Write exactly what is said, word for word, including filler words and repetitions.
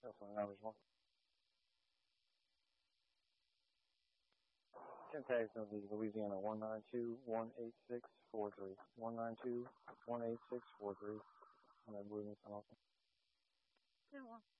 Telephone numbers one. Ten tags going to be Louisiana one nine two one eight six four three. one nine two one eight six four three. And then moving some open. ten one.